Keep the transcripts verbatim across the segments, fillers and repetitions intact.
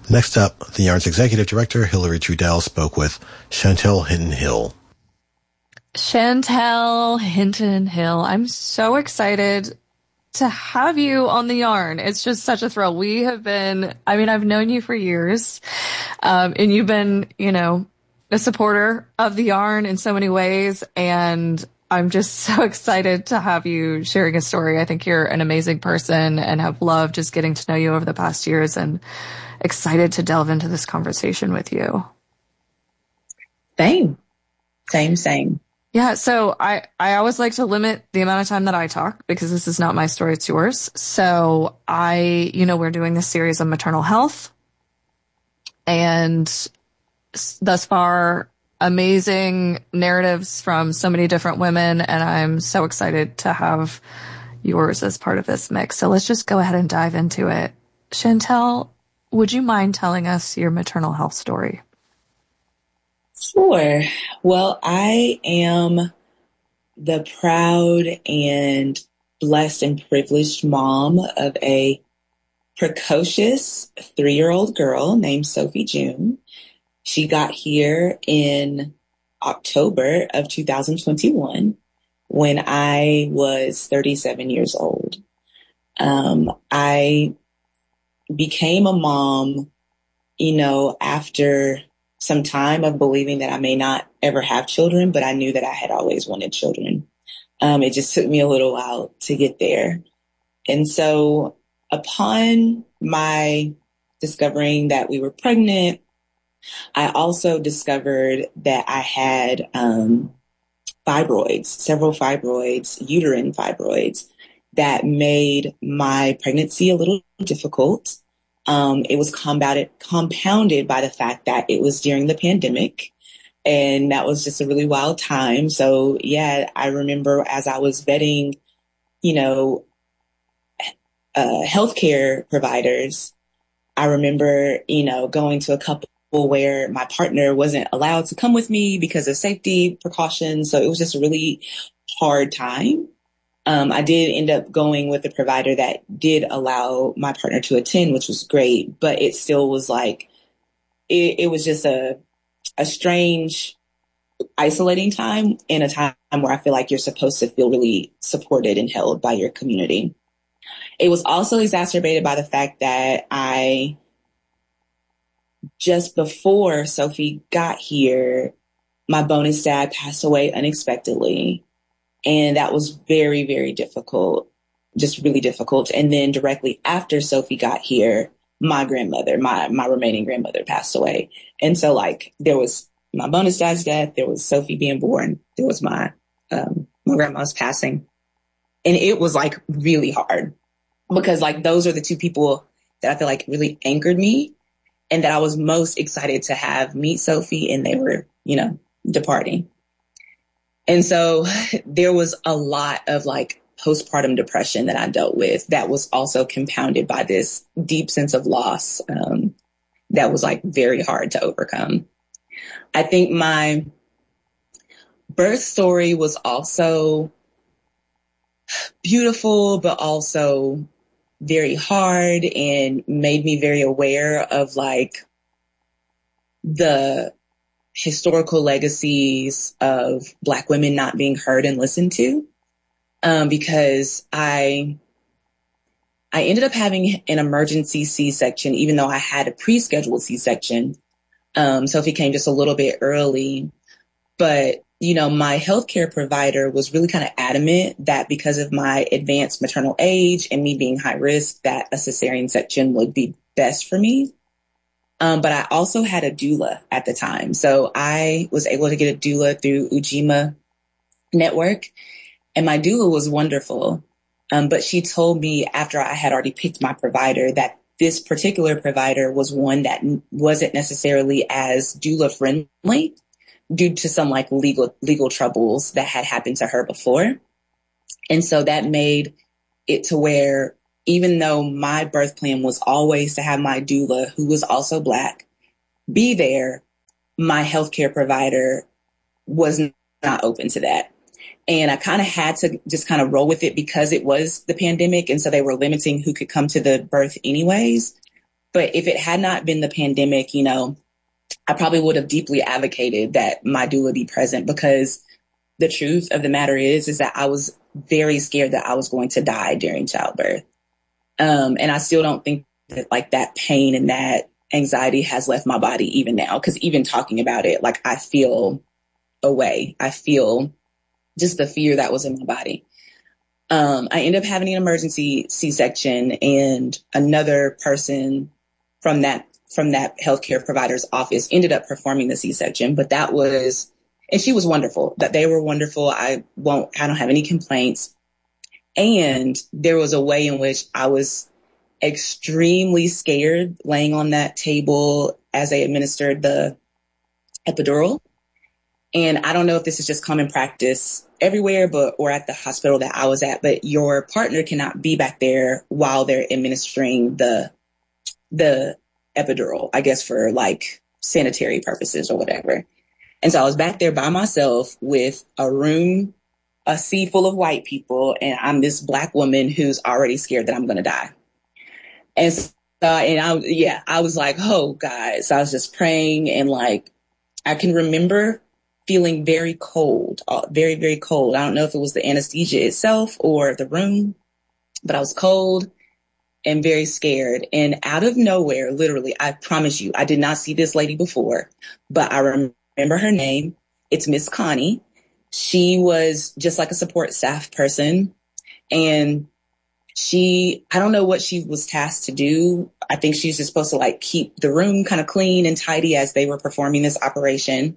Next up, the Yarn's Executive Director, Hilary Trudell, spoke with Chantel Hinton-Hill. Chantel Hinton-Hill, I'm so excited to have you on the Yarn. It's just such a thrill. We have been, I mean, I've known you for years, um, and you've been, you know, a supporter of the Yarn in so many ways, and I'm just so excited to have you sharing a story. I think you're an amazing person and have loved just getting to know you over the past years, and excited to delve into this conversation with you. Same, same, same. Yeah. So I, I always like to limit the amount of time that I talk because this is not my story, it's yours. So I, you know, we're doing this series on maternal health, and thus far, amazing narratives from so many different women. And I'm so excited to have yours as part of this mix. So let's just go ahead and dive into it. Chantel, would you mind telling us your maternal health story? Sure. Well, I am the proud and blessed and privileged mom of a precocious three-year-old girl named Sophie June. She got here in October of two thousand twenty-one when I was thirty-seven years old. Um, I became a mom, you know, after some time of believing that I may not ever have children, but I knew that I had always wanted children. Um, it just took me a little while to get there. And so upon my discovering that we were pregnant, I also discovered that I had um, fibroids, several fibroids, uterine fibroids, that made my pregnancy a little difficult. Um, it was compounded, compounded by the fact that it was during the pandemic, and that was just a really wild time. So, yeah, I remember as I was vetting, you know, uh, healthcare providers, I remember, you know, going to a couple where my partner wasn't allowed to come with me because of safety precautions. So it was just a really hard time. Um, I did end up going with a provider that did allow my partner to attend, which was great, but it still was like, it, it was just a, a strange, isolating time, in a time where I feel like you're supposed to feel really supported and held by your community. It was also exacerbated by the fact that I, just before Sophie got here, my bonus dad passed away unexpectedly. And that was very, very difficult, just really difficult. And then directly after Sophie got here, my grandmother, my, my remaining grandmother passed away. And so like there was my bonus dad's death, there was Sophie being born, there was my, um, my grandma's passing. And it was like really hard because like those are the two people that I feel like really anchored me and that I was most excited to have meet Sophie, and they were, you know, departing. And so there was a lot of like postpartum depression that I dealt with that was also compounded by this deep sense of loss um, that was like very hard to overcome. I think my birth story was also beautiful, but also very hard, and made me very aware of like the historical legacies of Black women not being heard and listened to. Um, because I, I ended up having an emergency C-section, even though I had a pre-scheduled C-section. Um, Sophie came just a little bit early, but you know, my healthcare provider was really kind of adamant that because of my advanced maternal age and me being high risk, that a cesarean section would be best for me. Um, but I also had a doula at the time. So I was able to get a doula through Ujima Network, and my doula was wonderful. Um, but she told me after I had already picked my provider that this particular provider was one that wasn't necessarily as doula friendly due to some like legal, legal troubles that had happened to her before. And so that made it to where even though my birth plan was always to have my doula, who was also Black, be there, my healthcare provider was not open to that. And I kind of had to just kind of roll with it because it was the pandemic. And so they were limiting who could come to the birth anyways. But if it had not been the pandemic, you know, I probably would have deeply advocated that my doula be present, because the truth of the matter is, is that I was very scared that I was going to die during childbirth. Um, and I still don't think that like that pain and that anxiety has left my body even now. Cause even talking about it, like I feel a way. I feel just the fear that was in my body. Um, I ended up having an emergency C-section, and another person from that, from that healthcare provider's office ended up performing the C-section, but that was, and she was wonderful, that they were wonderful. I won't, I don't have any complaints. And there was a way in which I was extremely scared laying on that table as they administered the epidural. And I don't know if this is just common practice everywhere, but, or at the hospital that I was at, but your partner cannot be back there while they're administering the, the epidural, I guess for like sanitary purposes or whatever. And so I was back there by myself with a room, a sea full of white people. And I'm this Black woman who's already scared that I'm going to die. And so, uh, and I, yeah, I was like, oh God. So I was just praying, and like, I can remember feeling very cold, very, very cold. I don't know if it was the anesthesia itself or the room, but I was cold and very scared. And out of nowhere, literally, I promise you, I did not see this lady before, but I remember her name. It's Miss Connie. She was just like a support staff person. And she, I don't know what she was tasked to do. I think she's just supposed to like keep the room kind of clean and tidy as they were performing this operation.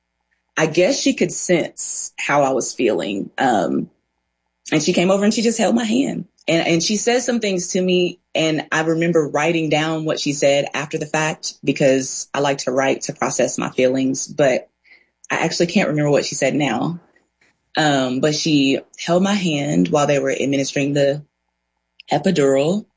I guess she could sense how I was feeling. Um, and she came over and she just held my hand, and, and she said some things to me. And I remember writing down what she said after the fact, because I like to write to process my feelings, but I actually can't remember what she said now. Um, but she held my hand while they were administering the epidural,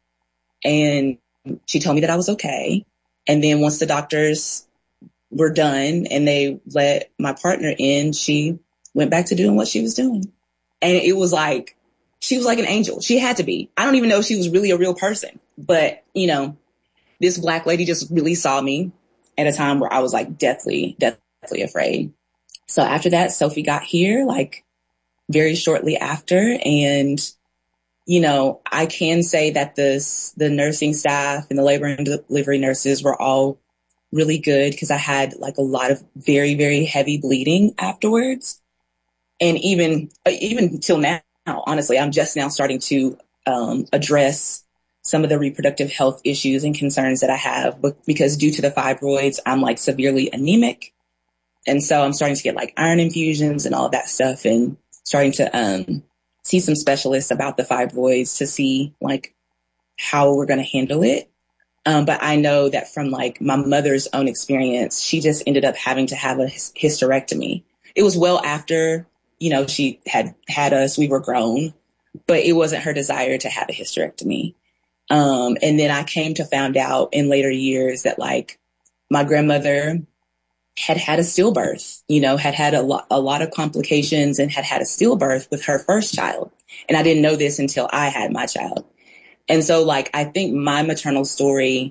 and she told me that I was okay. And then once the doctors were done and they let my partner in, she went back to doing what she was doing. And it was like, she was like an angel. She had to be. I don't even know if she was really a real person, but you know, this Black lady just really saw me at a time where I was like deathly, deathly afraid. So after that, Sophie got here like very shortly after. And, you know, I can say that this, the nursing staff and the labor and delivery nurses were all really good, because I had like a lot of very, very heavy bleeding afterwards. And even, even till now, honestly, I'm just now starting to um, address some of the reproductive health issues and concerns that I have, but because due to the fibroids, I'm like severely anemic. And so I'm starting to get like iron infusions and all of that stuff, and starting to um, see some specialists about the fibroids to see like how we're going to handle it. Um, but I know that from like my mother's own experience, she just ended up having to have a hysterectomy. It was well after, you know, she had had us, we were grown, but it wasn't her desire to have a hysterectomy. Um, and then I came to find out in later years that like my grandmother had had a stillbirth, you know, had had a lot, a lot of complications, and had had a stillbirth with her first child. And I didn't know this until I had my child. And so, like, I think my maternal story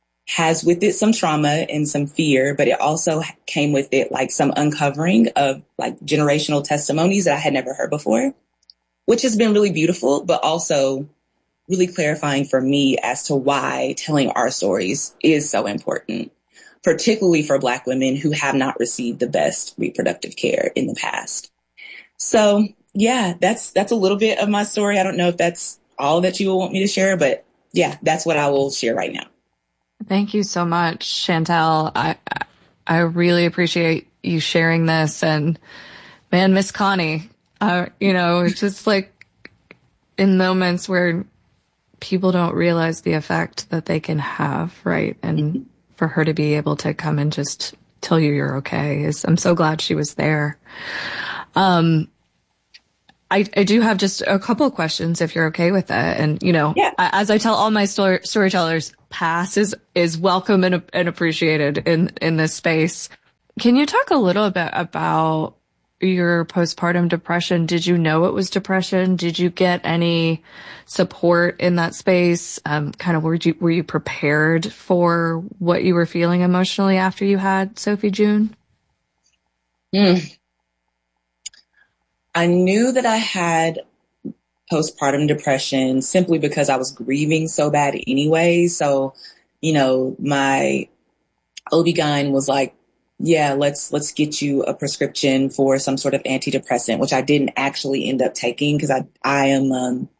has with it some trauma and some fear, but it also came with it, like, some uncovering of, like, generational testimonies that I had never heard before, which has been really beautiful, but also really clarifying for me as to why telling our stories is so important, particularly for Black women who have not received the best reproductive care in the past. So, yeah, that's that's a little bit of my story. I don't know if that's all that you will want me to share, but yeah, that's what I will share right now. Thank you so much, Chantel. I I really appreciate you sharing this. And man, Miss Connie, uh, you know, it's just like in moments where people don't realize the effect that they can have, right? And mm-hmm. for her to be able to come and just tell you you're okay is, I'm so glad she was there. Um, I, I do have just a couple of questions if you're okay with that. And, you know, yeah. as I tell all my story, storytellers, pass is, is welcome and, and appreciated in, in this space. Can you talk a little bit about your postpartum depression, did you know it was depression? Did you get any support in that space? Um, kind of, were you, were you prepared for what you were feeling emotionally after you had Sophie June? Mm. I knew that I had postpartum depression simply because I was grieving so bad anyway. So, you know, my O B G Y N was like, yeah, let's, let's get you a prescription for some sort of antidepressant, which I didn't actually end up taking because I, I am, um,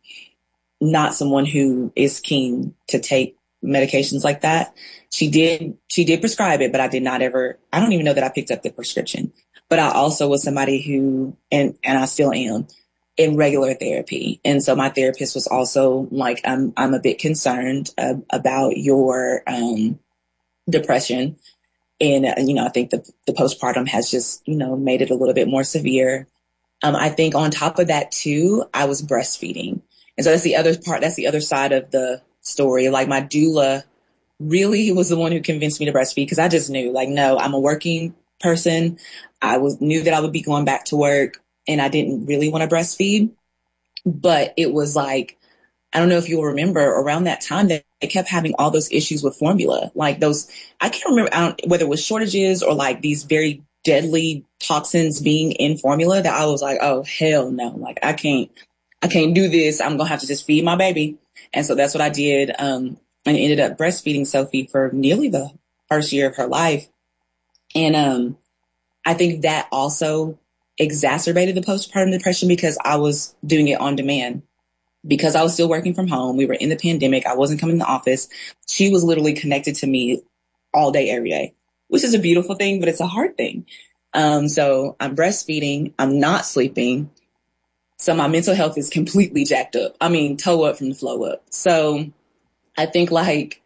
not someone who is keen to take medications like that. She did, she did prescribe it, but I did not ever, I don't even know that I picked up the prescription, but I also was somebody who, and, and I still am, in regular therapy. And so my therapist was also like, I'm, I'm a bit concerned uh, about your, um, depression. And, uh, you know, I think the, the postpartum has just, you know, made it a little bit more severe. Um, I think on top of that too, I was breastfeeding. And so that's the other part. That's the other side of the story. Like my doula really was the one who convinced me to breastfeed because I just knew like, no, I'm a working person. I was knew that I would be going back to work. And I didn't really want to breastfeed, but it was like, I don't know if you'll remember around that time that they kept having all those issues with formula, like those, I can't remember I don't, whether it was shortages or like these very deadly toxins being in formula that I was like, oh, hell no. Like I can't, I can't do this. I'm going to have to just feed my baby. And so that's what I did. Um, and ended up breastfeeding Sophie for nearly the first year of her life. And, um, I think that also exacerbated the postpartum depression because I was doing it on demand because I was still working from home. We were in the pandemic. I wasn't coming to the office. She was literally connected to me all day, every day, which is a beautiful thing, but it's a hard thing. Um, so I'm breastfeeding. I'm not sleeping. So my mental health is completely jacked up. I mean, toe up from the flow up. So I think like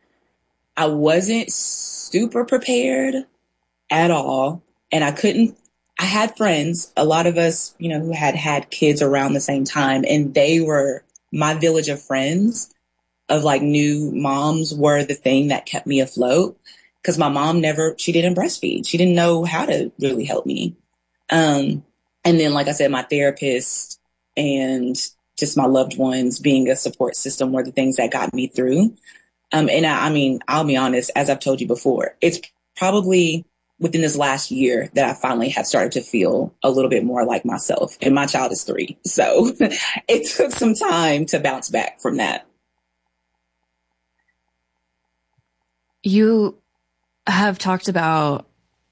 I wasn't super prepared at all. And I couldn't I had friends, a lot of us, you know, who had had kids around the same time, and they were my village of friends of like new moms were the thing that kept me afloat because my mom never, she didn't breastfeed. She didn't know how to really help me. Um, and then, like I said, my therapist and just my loved ones being a support system were the things that got me through. Um, and I, I mean, I'll be honest, as I've told you before, it's probably within this last year that I finally have started to feel a little bit more like myself. And my child is three. So it took some time to bounce back from that. You have talked about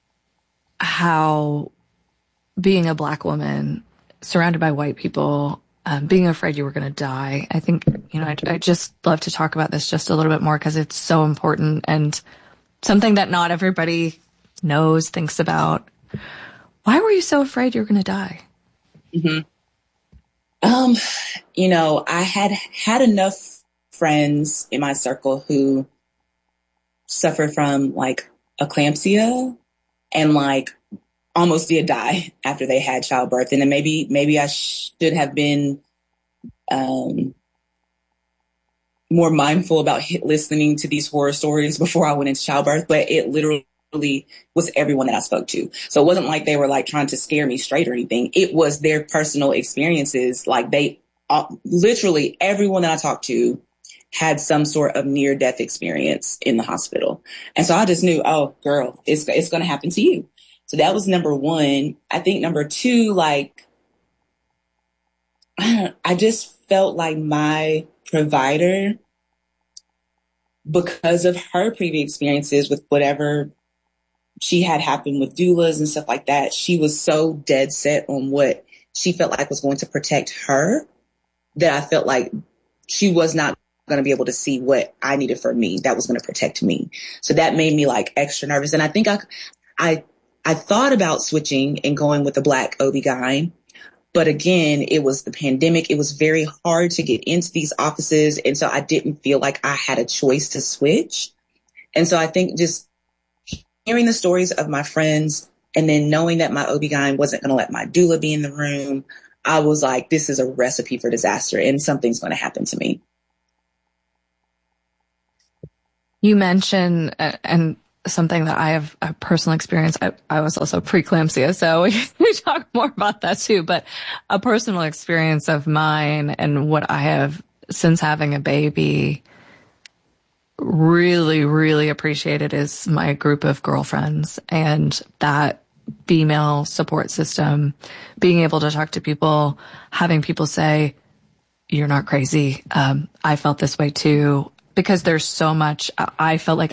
how being a Black woman surrounded by white people, um, being afraid you were going to die. I think, you know, I, I just love to talk about this just a little bit more because it's so important and something that not everybody knows, thinks about. Why were you so afraid you were going to die? Mm-hmm. Um, you know, I had had enough friends in my circle who suffered from like eclampsia and like almost did die after they had childbirth. And then maybe, maybe I should have been, um, more mindful about listening to these horror stories before I went into childbirth, but it literally was everyone that I spoke to. So it wasn't like they were like trying to scare me straight or anything. It was their personal experiences. Like they uh, literally everyone that I talked to had some sort of near death experience in the hospital. And so I just knew, oh girl, it's, it's going to happen to you. So that was number one. I think number two, like, I just felt like my provider, because of her previous experiences with whatever she had happened with doulas and stuff like that, she was so dead set on what she felt like was going to protect her that I felt like she was not going to be able to see what I needed for me that was going to protect me. So that made me like extra nervous. And I think I, I, I thought about switching and going with the Black O B G Y N. But again, it was the pandemic. It was very hard to get into these offices. And so I didn't feel like I had a choice to switch. And so I think just hearing the stories of my friends and then knowing that my O B G Y N wasn't going to let my doula be in the room, I was like, this is a recipe for disaster and something's going to happen to me. You mentioned, uh, and something that I have a personal experience. I, I was also preeclampsia, so we, we talk more about that too, but a personal experience of mine and what I have since having a baby really, really appreciated is my group of girlfriends and that female support system, being able to talk to people, having people say, you're not crazy. Um, I felt this way too, because there's so much, I felt like